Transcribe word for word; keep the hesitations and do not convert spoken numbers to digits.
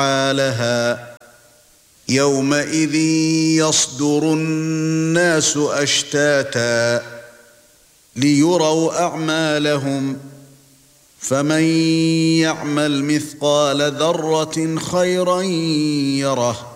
فعالها يومئذ يصدر الناس أشتاتا ليروا أعمالهم فمن يعمل مثقال ذرة خيرا يره